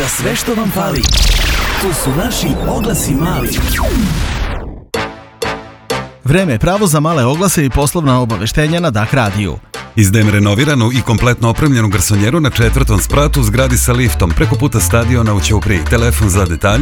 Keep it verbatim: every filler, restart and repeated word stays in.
Za sve što vam fali. To su naši oglasi mali. Vreme je pravo za male oglase i poslovna obaveštenja na D A K radiju. Izdajem renoviranu i kompletno opremljenu garsonjeru na četvrtom spratu u zgradi sa liftom preko puta stadiona u Ćupriji. Telefon za detalje